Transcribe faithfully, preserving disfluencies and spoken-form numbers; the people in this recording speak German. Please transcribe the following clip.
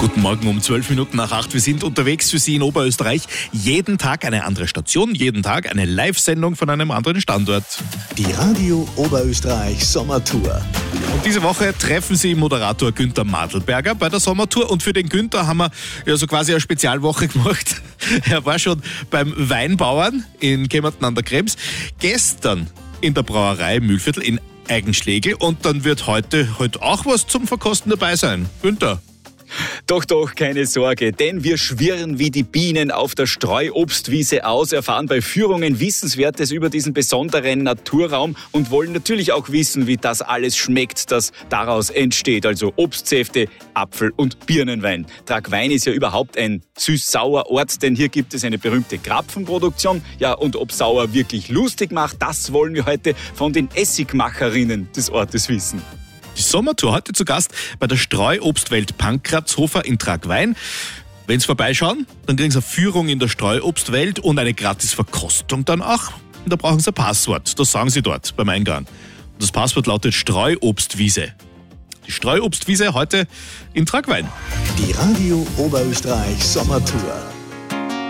Guten Morgen um zwölf Minuten nach acht. Wir sind unterwegs für Sie in Oberösterreich. Jeden Tag eine andere Station, jeden Tag eine Live-Sendung von einem anderen Standort. Die Radio Oberösterreich Sommertour. Und diese Woche treffen Sie Moderator Günther Madlberger bei der Sommertour. Und für den Günther haben wir ja so quasi eine Spezialwoche gemacht. Er war schon beim Weinbauern in Kempten an der Krems. Gestern in der Brauerei Mühlviertel in Eigenschlegel. Und dann wird heute, heute auch was zum Verkosten dabei sein. Günther. Doch, doch, keine Sorge, denn wir schwirren wie die Bienen auf der Streuobstwiese aus, erfahren bei Führungen Wissenswertes über diesen besonderen Naturraum und wollen natürlich auch wissen, wie das alles schmeckt, das daraus entsteht, also Obstsäfte, Apfel- und Birnenwein. Tragwein ist ja überhaupt ein süß-sauer Ort, denn hier gibt es eine berühmte Krapfenproduktion. Ja, und ob sauer wirklich lustig macht, das wollen wir heute von den Essigmacherinnen des Ortes wissen. Die Sommertour heute zu Gast bei der Streuobstwelt Pankratzhofer in Tragwein. Wenn Sie vorbeischauen, dann kriegen Sie eine Führung in der Streuobstwelt und eine gratis Verkostung dann auch. Und da brauchen Sie ein Passwort. Das sagen Sie dort beim Eingang. Und das Passwort lautet Streuobstwiese. Die Streuobstwiese heute in Tragwein. Die Radio Oberösterreich Sommertour.